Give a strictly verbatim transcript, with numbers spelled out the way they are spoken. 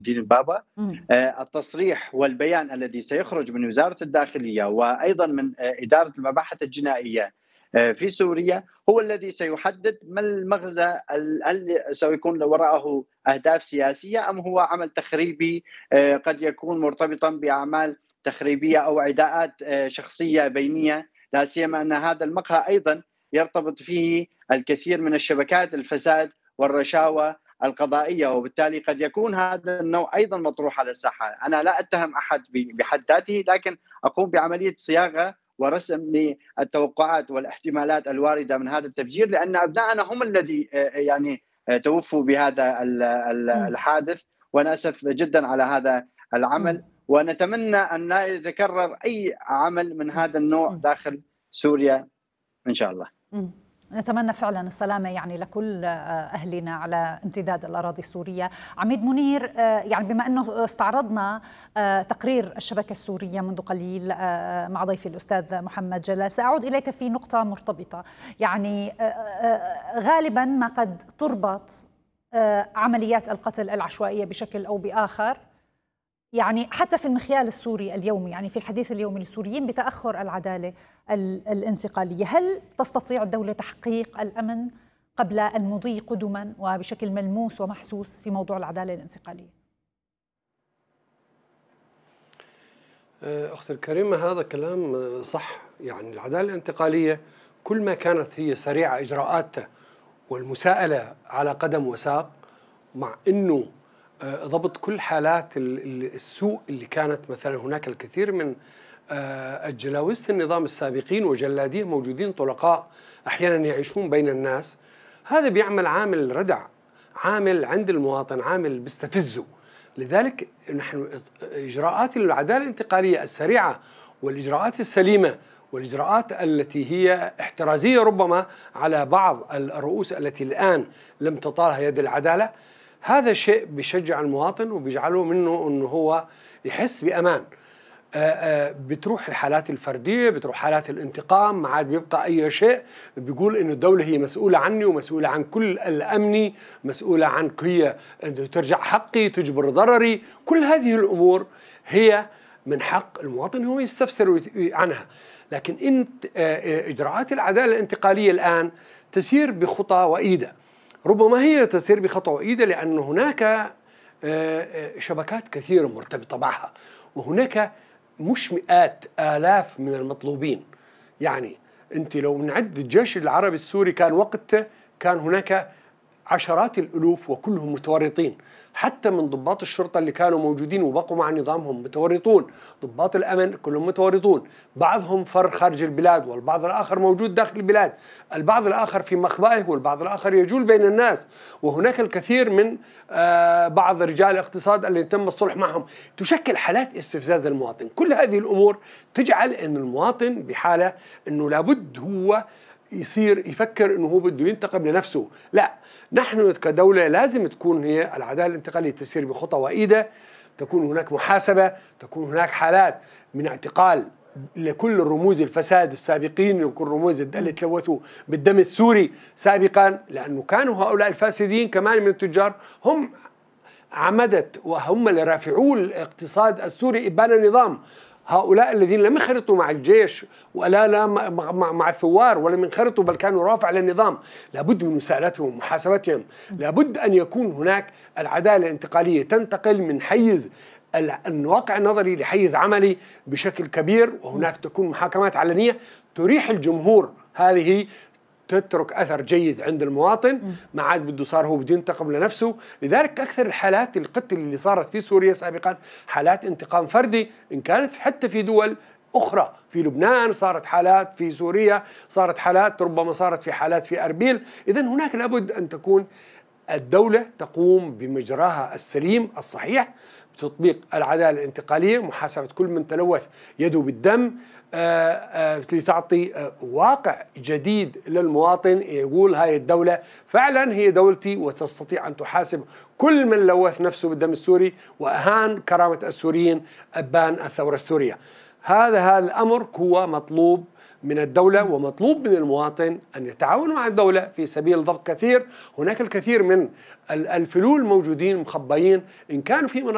دين بابا. إمم. آآ التصريح والبيان الذي سيخرج من وزارة الداخلية وأيضًا من آآ إدارة المباحث الجنائية آآ في سوريا هو الذي سيحدد ما المغزى ال هل سيكون وراءه أهداف سياسية أم هو عمل تخريبي آآ قد يكون مرتبطًا بأعمال تخريبية أو عداءات آآ شخصية بينية، لا سيما أن هذا المقهى أيضًا يرتبط فيه الكثير من الشبكات الفساد والرشاوى القضائية، وبالتالي قد يكون هذا النوع أيضًا مطروح على الساحة. أنا لا أتهم أحد ب بحد ذاته، لكن أقوم بعملية صياغة ورسم للتوقعات والاحتمالات الواردة من هذا التفجير، لأن أبناءنا هم الذي آآ يعني آآ توفوا بهذا ال ال إمم. الحادث، وأنا أسف جدًا على هذا إمم. العمل، ونتمنى أن لا يتكرر أي عمل من إمم. هذا النوع إمم. داخل سوريا إن شاء الله. إمم. نتمنى فعلًا السلامة يعني لكل أهلنا على امتداد الأراضي السورية. عميد منير، يعني بما أنه استعرضنا تقرير الشبكة السورية منذ قليل مع ضيفي الأستاذ محمد جلال، سأعود إليك في نقطة مرتبطة. يعني غالبًا ما قد تربط عمليات القتل العشوائية بشكل أو بآخر، يعني حتى في المخيال السوري اليومي، يعني في الحديث اليومي للسوريين، بتأخر العدالة الانتقالية. هل تستطيع الدولة تحقيق الأمن قبل المضي قدما وبشكل ملموس ومحسوس في موضوع العدالة الانتقالية؟ أختي الكريمة، هذا كلام صح. يعني العدالة الانتقالية كل ما كانت هي سريعة إجراءاتها والمساءلة على قدم وساق، مع أنه ضبط كل حالات السوء اللي كانت، مثلا هناك الكثير من الجلاوزة النظام السابقين وجلاديه موجودين طلقاء أحيانا يعيشون بين الناس. هذا بيعمل عامل ردع، عامل عند المواطن، عامل بيستفزه. لذلك نحن إجراءات العدالة الانتقالية السريعة والإجراءات السليمة والإجراءات التي هي احترازية ربما على بعض الرؤوس التي الآن لم تطالها يد العدالة، هذا شيء بيشجع المواطن وبيجعله منه أنه هو يحس بأمان. آآ آآ بتروح الحالات الفردية، بتروح حالات الانتقام، ما عاد بيبقى أي شيء. بيقول إنه الدولة هي مسؤولة عني ومسؤولة عن كل الأمني، مسؤولة عن هي ترجع حقي، تجبر ضرري. كل هذه الأمور هي من حق المواطن هو يستفسر عنها. لكن انت إجراءات العدالة الانتقالية الآن تسير بخطى وإيدة. ربما هي تسير بخطى وإيدة لأن هناك شبكات كثيرة مرتبطة معها، وهناك مش مئات آلاف من المطلوبين. يعني أنت لو نعد الجيش العربي السوري كان وقته كان هناك عشرات الألوف وكلهم متورطين، حتى من ضباط الشرطة اللي كانوا موجودين وبقوا مع نظامهم متورطون، ضباط الأمن كلهم متورطون، بعضهم فر خارج البلاد والبعض الآخر موجود داخل البلاد، البعض الآخر في مخبئه والبعض الآخر يجول بين الناس، وهناك الكثير من آه بعض رجال الاقتصاد اللي تم الصلح معهم. تشكل حالات استفزاز المواطن. كل هذه الأمور تجعل أن المواطن بحالة أنه لابد هو يصير يفكر أنه هو بده ينتقم لنفسه. لا، نحن كدولة لازم تكون هي العدالة الانتقالية تسير بخطى وإيدة، تكون هناك محاسبة، تكون هناك حالات من اعتقال لكل رموز الفساد السابقين وكل رموز اللي تلوثوا بالدم السوري سابقا، لأنه كانوا هؤلاء الفاسدين كمان من التجار هم عمدة وهم اللي رافعوا الاقتصاد السوري إبان النظام. هؤلاء الذين لم ينخرطوا مع الجيش ولا لا مع, مع الثوار ولم ينخرطوا بل كانوا رافع للنظام، لابد من مساءلتهم ومحاسبتهم. لابد أن يكون هناك العدالة الانتقالية تنتقل من حيز الواقع النظري لحيز عملي بشكل كبير، وهناك تكون محاكمات علنية تريح الجمهور. هذه تترك أثر جيد عند المواطن، ما عاد بده صار هو بده ينتقم لنفسه. لذلك أكثر الحالات القتل اللي صارت في سوريا سابقا حالات انتقام فردي، إن كانت حتى في دول أخرى، في لبنان صارت حالات، في سوريا صارت حالات، ربما صارت في حالات في أربيل. إذن هناك لابد أن تكون الدولة تقوم بمجراها السليم الصحيح بتطبيق العدالة الانتقالية، محاسبة كل من تلوث يده بالدم، آآ آآ لتعطي آآ واقع جديد للمواطن يقول هاي الدولة فعلا هي دولتي، وتستطيع أن تحاسب كل من لوث نفسه بالدم السوري وأهان كرامة السوريين أبان الثورة السورية. هذا هذا الأمر هو مطلوب من الدولة ومطلوب من المواطن أن يتعاون مع الدولة في سبيل ضبط كثير. هناك الكثير من الفلول موجودين مخبئين، إن كانوا في مناطق